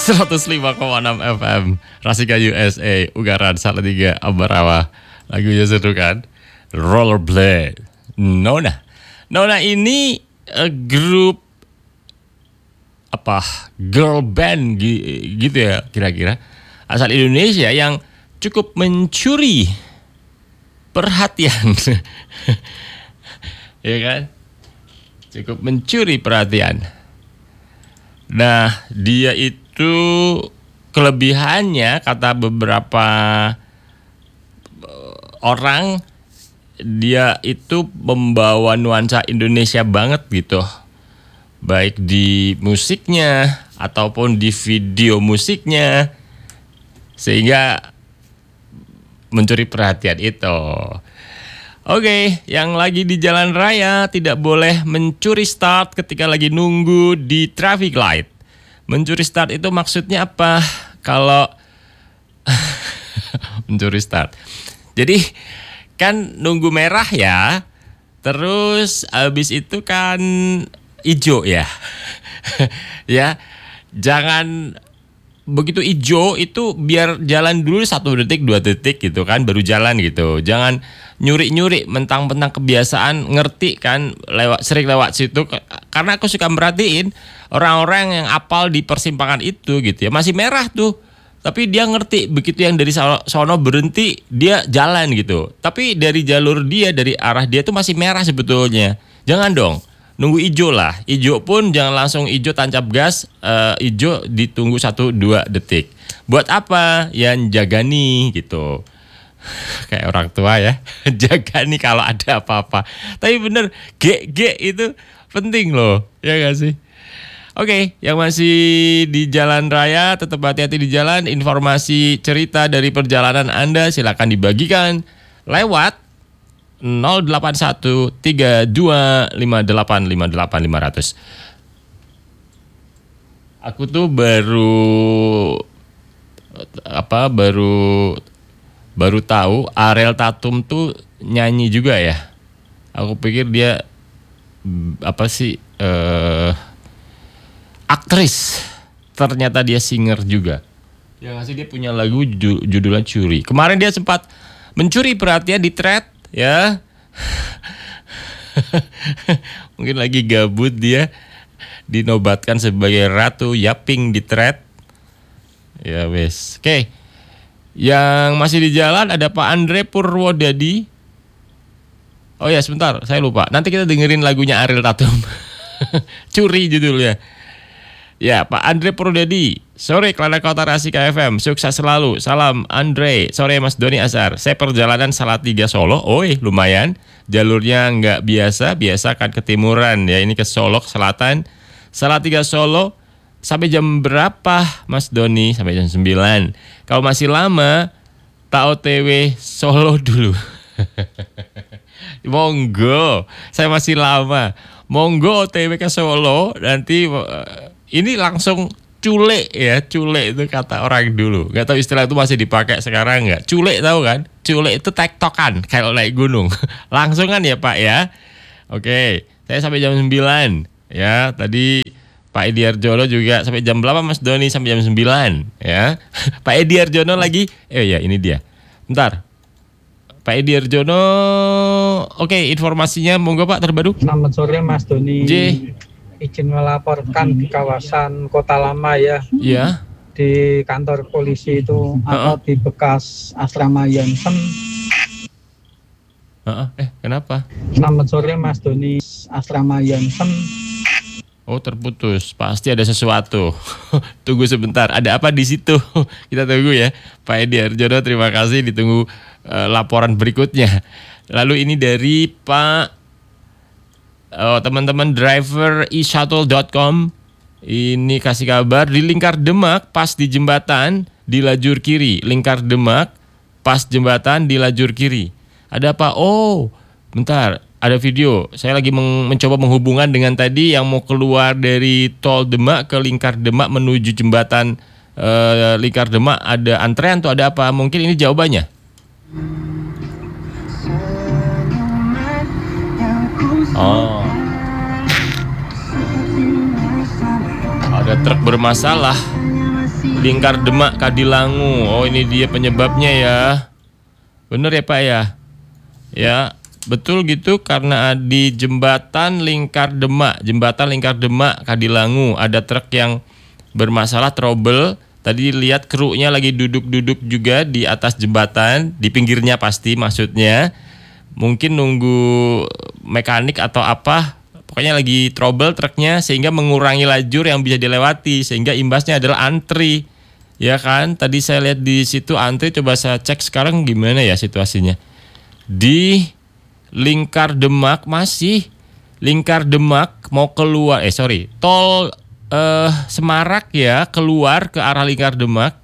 105,6 FM Rasika USA Ugaran Salatiga Ambarawa. Lagunya seru kan? Rollerblade. Nona ini grup apa? Girl band gitu ya kira-kira. Asal Indonesia yang cukup mencuri perhatian. Ya kan? Cukup mencuri perhatian. Nah, dia itu kelebihannya kata beberapa orang, dia itu membawa nuansa Indonesia banget gitu. Baik di musiknya ataupun di video musiknya. Sehingga mencuri perhatian itu. Oke, yang lagi di jalan raya tidak boleh mencuri start ketika lagi nunggu di traffic light. Mencuri start itu maksudnya apa? Kalau mencuri start. Jadi kan nunggu merah ya, terus habis itu kan hijau ya. Ya, jangan begitu hijau itu biar jalan dulu 1 detik 2 detik gitu kan baru jalan gitu. Jangan nyuri-nyuri mentang-mentang kebiasaan ngerti kan sering lewat situ, karena aku suka merhatiin orang-orang yang apal di persimpangan itu gitu ya, masih merah tuh tapi dia ngerti, begitu yang dari sono berhenti dia jalan gitu, tapi dari jalur dia, dari arah dia tuh masih merah sebetulnya. Jangan dong nunggu hijau lah. Hijau pun jangan langsung hijau tancap gas. Hijau ditunggu 1-2 detik. Buat apa? Ya jaga nih gitu. Kayak orang tua ya. Jaga nih kalau ada apa-apa. Tapi bener G itu penting loh. Ya gak sih? Oke, yang masih di jalan raya tetap hati-hati di jalan. Informasi cerita dari perjalanan Anda silakan dibagikan lewat 081325858 500. Aku tuh baru tahu Ariel Tatum tuh nyanyi juga ya. Aku pikir dia aktris. Ternyata dia singer juga. Ya nggak sih, dia punya lagu judulnya Curi. Kemarin dia sempat mencuri perhatian di thread ya. Mungkin lagi gabut dia dinobatkan sebagai Ratu Yaping di thread. Ya wes. Oke. Yang masih di jalan ada Pak Andre Purwodadi. Oh ya sebentar, saya lupa. Nanti kita dengerin lagunya Ariel Tatum. Curi judulnya. Ya, Pak Andre Purwodadi. Sore Kelana Kota Rasika FM. Sukses selalu. Salam Andre. Sore Mas Doni Azhar. Saya perjalanan Salatiga Solo. Lumayan. Jalurnya nggak biasa kan ketimuran ya. Ini ke Solo ke selatan. Salatiga Solo. Sampai jam berapa Mas Doni? Sampai jam 9. Kalau masih lama, tak OTW Solo dulu. Monggo. Saya masih lama. Monggo OTW ke Solo. Nanti ini langsung cule ya. Cule itu kata orang dulu. Gak tahu istilah itu masih dipakai sekarang nggak? Cule tahu kan? Cule itu tektokan kalau naik gunung. Langsung kan ya Pak ya. Oke, saya sampai jam 9 ya. Tadi Pak Edi Arjono juga sampai jam berapa Mas Doni? Sampai jam 9 ya. Pak Edi Arjono lagi. Ya ini dia. Bentar. Pak Edi Arjono. Oke, informasinya monggo Pak terbaru. Selamat sore Mas Doni. Izin melaporkan di kawasan Kota Lama ya. Iya. Di kantor polisi itu atau di bekas asrama Yansen. Kenapa? Selamat sore Mas Doni, asrama Yansen. Oh terputus, pasti ada sesuatu. Tunggu sebentar, ada apa di situ? Kita tunggu ya, Pak Edi Arjono. Terima kasih, ditunggu laporan berikutnya. Lalu ini dari Pak teman-teman driver e-shuttle.com. Ini kasih kabar di Lingkar Demak pas di jembatan di lajur kiri. Lingkar Demak pas jembatan di lajur kiri. Ada apa? Oh, bentar. Ada video. Saya lagi mencoba menghubungkan dengan tadi yang mau keluar dari tol Demak ke Lingkar Demak menuju jembatan Lingkar Demak. Ada antrean tuh, ada apa? Mungkin ini jawabannya. Oh. Ada truk bermasalah. Lingkar Demak Kadilangu. Oh, ini dia penyebabnya ya. Bener ya Pak ya? Ya, betul gitu, karena di jembatan Lingkar Demak Kadilangu ada truk yang bermasalah, trouble. Tadi lihat krunya lagi duduk-duduk juga di atas jembatan, di pinggirnya pasti maksudnya. Mungkin nunggu mekanik atau apa. Pokoknya lagi trouble truknya, sehingga mengurangi lajur yang bisa dilewati, sehingga imbasnya adalah antri. Ya kan? Tadi saya lihat di situ antri, coba saya cek sekarang gimana ya situasinya. Di Lingkar Demak masih Lingkar Demak mau keluar tol Semarak ya, keluar ke arah Lingkar Demak.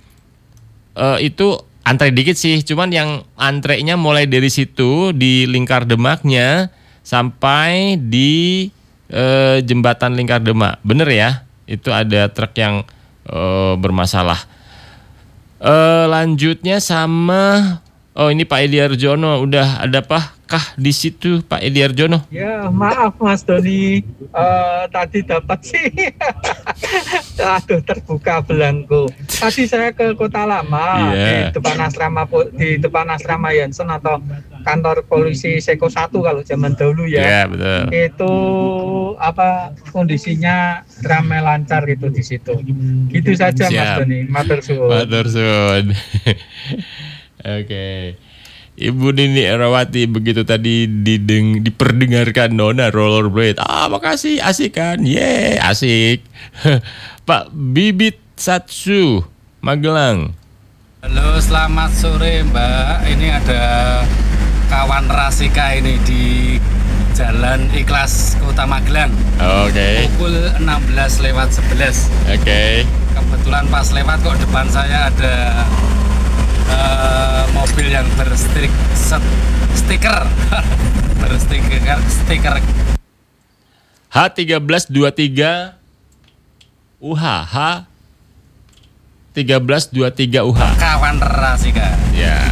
Itu antre dikit sih, cuman yang antrenya mulai dari situ di Lingkar Demaknya sampai di jembatan Lingkar Demak. Bener ya, itu ada truk yang bermasalah. Lanjutnya sama ini Pak Edi Arjono, udah ada kah di situ Pak Edi Arjono? Ya maaf Mas Doni, tadi dapat sih. Aduh, terbuka belangko. Tadi saya ke Kota Lama, Yeah. di depan asrama Yansen atau kantor polisi Seko 1 kalau zaman dahulu ya. Ya, betul. Itu kondisinya ramai lancar gitu di situ. Gitu saja Mas Siap. Doni, matur suwun. Matur suwun. Oke. Ibu Nini Erawati, begitu tadi diperdengarkan Nona Rollerblade. Makasih, asik kan? Asik. Pak Bibit Satsu Magelang. Halo, selamat sore Mbak. Ini ada kawan Rasika ini di Jalan Ikhlas Kota Magelang. Oke. Pukul 16:11. Oke. Kebetulan pas lewat kok depan saya ada mobil yang stiker H1323 UH 1323 UH. kawan Rasika. Ya.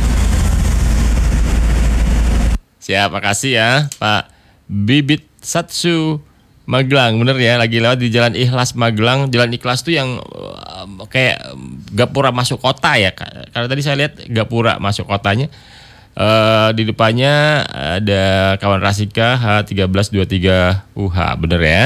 Siap, makasih ya Pak Bibit Satsu Magelang. Bener ya, lagi lewat di Jalan Ikhlas Magelang. Jalan Ikhlas tuh yang kayak gapura masuk kota ya. Karena tadi saya lihat gapura masuk kotanya. Di depannya ada kawan Rasika H1323 UH, bener ya.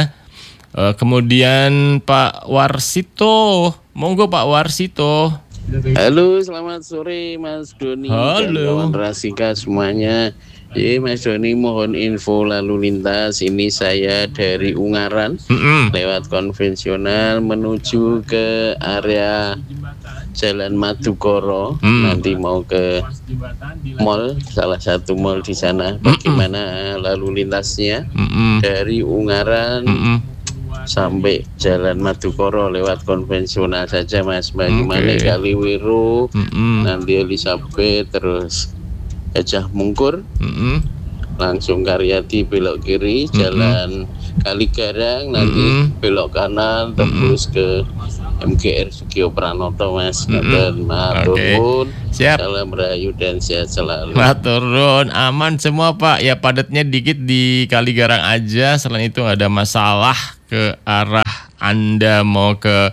Kemudian Pak Warsito, monggo Pak Warsito. Halo, selamat sore Mas Doni dan Halo. kawan Rasika semuanya. Mas Doni, mohon info lalu lintas. Ini saya dari Ungaran lewat konvensional menuju ke area Jalan Madukoro. Nanti mau ke mall, salah satu mall di sana. Bagaimana lalu lintasnya dari Ungaran sampai Jalan Madukoro lewat konvensional saja Mas. Bagaimana Kaliwiro, nanti Elizabeth, terus Gajah Mungkur, langsung Karyadi belok kiri, Jalan Kaligarang, nanti belok kanan, terus ke MGR Sugio Pranoto Mas. Matur nuwun. Siap. Salam rahayu dan sehat selalu. Matur nuwun, aman semua Pak. Ya padatnya dikit di Kaligarang aja. Selain itu nggak ada masalah ke arah Anda mau ke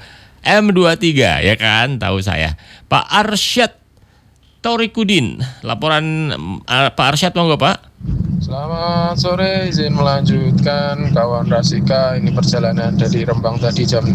M23 ya kan? Tahu saya. Pak Arsyad Taurikudin, laporan Pak Arsyad monggo Pak. Selamat sore, izin melanjutkan kawan Rasika. Ini perjalanan dari Rembang tadi jam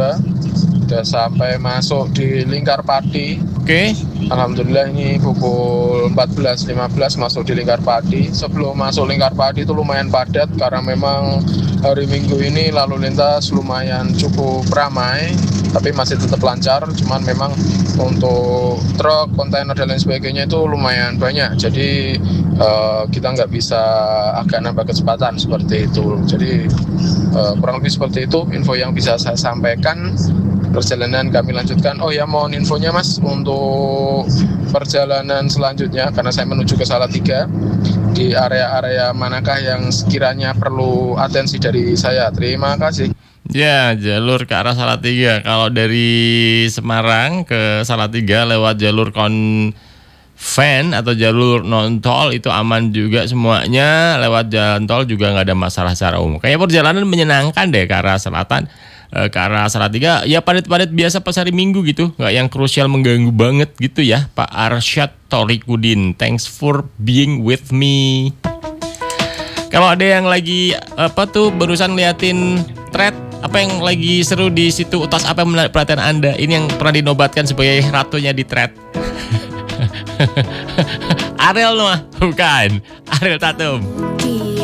2, sudah sampai masuk di Lingkar Pati. Oke. Alhamdulillah ini pukul 14.15 masuk di Lingkar Pati. Sebelum masuk Lingkar Pati itu lumayan padat karena memang hari Minggu ini lalu lintas lumayan cukup ramai, tapi masih tetap lancar. Cuman memang untuk truk, kontainer dan lain sebagainya itu lumayan banyak. Jadi kita nggak bisa agak nambah kecepatan seperti itu. Jadi kurang lebih seperti itu info yang bisa saya sampaikan. Perjalanan kami lanjutkan. Oh ya, mohon infonya Mas untuk perjalanan selanjutnya karena saya menuju ke Salatiga. Di area-area manakah yang sekiranya perlu atensi dari saya? Terima kasih. Ya, jalur ke arah Salatiga. Kalau dari Semarang ke Salatiga lewat jalur konven atau jalur non tol itu aman juga semuanya. Lewat jalan tol juga nggak ada masalah secara umum. Kayaknya perjalanan menyenangkan deh ke arah selatan. ke arah Salatiga, ya padat-padat biasa pas hari Minggu gitu, nggak yang krusial mengganggu banget gitu ya, Pak Arsyad Torikudin. Thanks for being with me. Kalau ada yang lagi barusan liatin thread, apa yang lagi seru di situ, utas apa yang menarik perhatian Anda? Ini yang pernah dinobatkan sebagai ratunya di thread. Ariel Noah, bukan Ariel Tatum.